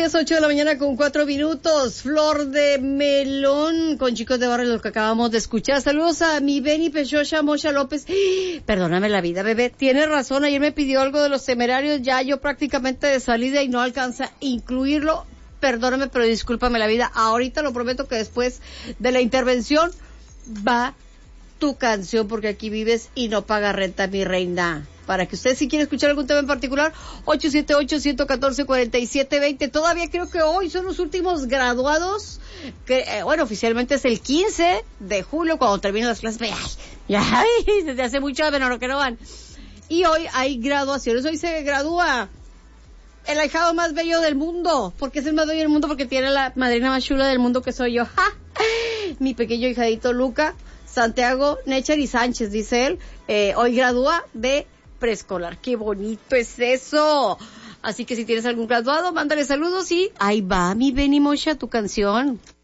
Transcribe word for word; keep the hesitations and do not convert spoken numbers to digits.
días, ocho de la mañana con cuatro minutos. Flor de melón con Chicos de Barrio, lo que acabamos de escuchar. Saludos a mi Benny Pechosha Mocha López. Perdóname la vida, bebé. Tienes razón, ayer me pidió algo de Los Temerarios, ya yo prácticamente de salida y no alcanza a incluirlo. Perdóname, pero discúlpame la vida. Ahorita lo prometo que después de la intervención va tu canción, porque aquí vives y no paga renta, mi reina. Para que usted, si quiere escuchar algún tema en particular, ocho siete ocho, uno uno cuatro, cuatro siete dos cero. Todavía creo que hoy son los últimos graduados, que eh, bueno, oficialmente es el quince de julio, cuando terminan las clases. Ay, ya, ay, desde hace mucho, pero que no van. Y hoy hay graduaciones. Hoy se gradúa el ahijado más bello del mundo. ¿Por qué es el más bello del mundo? Porque tiene la madrina más chula del mundo, que soy yo. ¡Ja! Mi pequeño hijadito Luca Santiago Nechari Sánchez, dice él, eh, hoy gradúa de preescolar. ¡Qué bonito es eso! Así que si tienes algún graduado, mándale saludos y ahí va, mi Benny Mocha, tu canción.